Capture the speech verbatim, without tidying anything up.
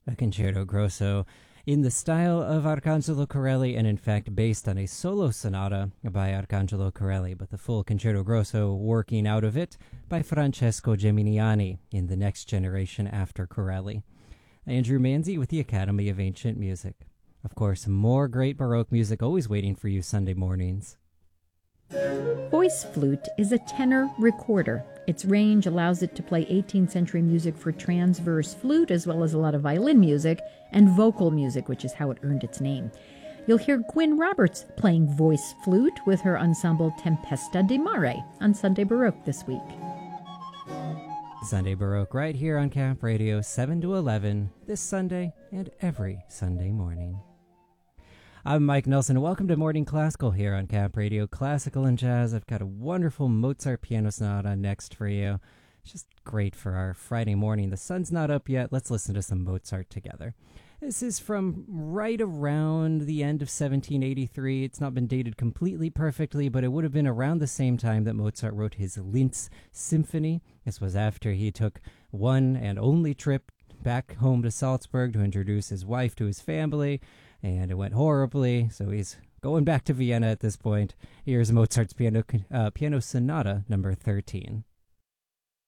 A concerto grosso in the style of Arcangelo Corelli and in fact based on a solo sonata by Arcangelo Corelli, but the full concerto grosso working out of it by Francesco Geminiani in the next generation after Corelli. Andrew Manzi with the Academy of Ancient Music. Of course, more great Baroque music always waiting for you Sunday mornings. Voice flute is a tenor recorder. Its range allows it to play eighteenth century music for transverse flute, as well as a lot of violin music and vocal music, which is how it earned its name. You'll hear Gwyn Roberts playing voice flute with her ensemble Tempesta di Mare on Sunday Baroque this week. Sunday Baroque right here on Camp Radio, seven to eleven, this Sunday and every Sunday morning. I'm Mike Nelson, and welcome to Morning Classical here on Camp Radio, Classical and Jazz. I've got a wonderful Mozart piano sonata next for you. It's just great for our Friday morning. The sun's not up yet. Let's listen to some Mozart together. This is from right around the end of seventeen eighty-three. It's not been dated completely perfectly, but it would have been around the same time that Mozart wrote his Linz Symphony. This was after he took one and only trip back home to Salzburg to introduce his wife to his family, and it went horribly, so he's going back to Vienna at this point. Here's Mozart's piano, uh, piano sonata number thirteen.